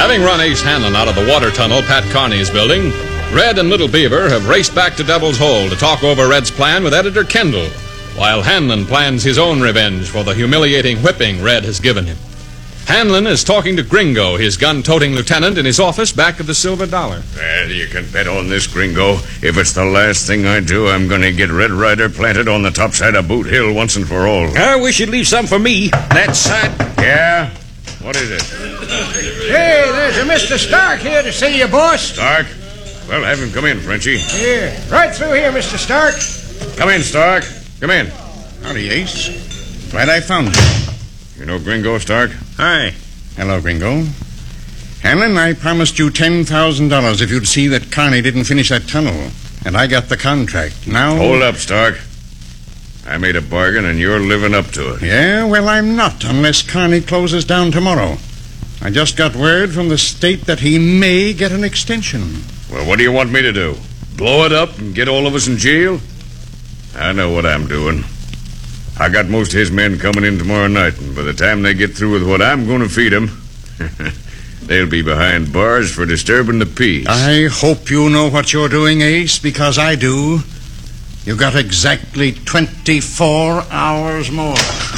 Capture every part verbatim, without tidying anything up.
Having run Ace Hanlon out of the water tunnel Pat Carney is building, Red and Little Beaver have raced back to Devil's Hole to talk over Red's plan with Editor Kendall, while Hanlon plans his own revenge for the humiliating whipping Red has given him. Hanlon is talking to Gringo, his gun-toting lieutenant, in his office back of the Silver Dollar. Well, you can bet on this, Gringo. If it's the last thing I do, I'm going to get Red Ryder planted on the top side of Boot Hill once and for all. I wish you'd leave some for me. That side... Yeah? What is it? Hey, there's a Mister Stark here to see you, boss. Stark? Well, have him come in, Frenchie. Here, right through here, Mister Stark. Come in, Stark. Come in. Howdy, Ace. Glad I found you. You know Gringo, Stark? Hi. Hello, Gringo. Hanlon, I promised you ten thousand dollars if you'd see that Carney didn't finish that tunnel. And I got the contract. Now... Hold up, Stark. I made a bargain, and you're living up to it. Yeah, well, I'm not, unless Carney closes down tomorrow. I just got word from the state that he may get an extension. Well, what do you want me to do? Blow it up and get all of us in jail? I know what I'm doing. I got most of his men coming in tomorrow night, and by the time they get through with what I'm going to feed them, they'll be behind bars for disturbing the peace. I hope you know what you're doing, Ace, because I do. You got exactly twenty-four hours more.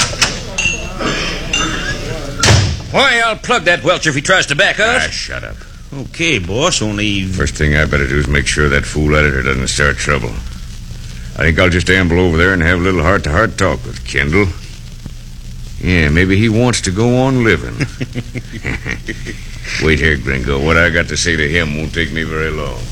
Why, I'll plug that Welch if he tries to back Ah, us. shut up. Okay, boss, only... First thing I better do is make sure that fool editor doesn't start trouble. I think I'll just amble over there and have a little heart-to-heart talk with Kendall. Yeah, maybe he wants to go on living. Wait here, Gringo. What I got to say to him won't take me very long.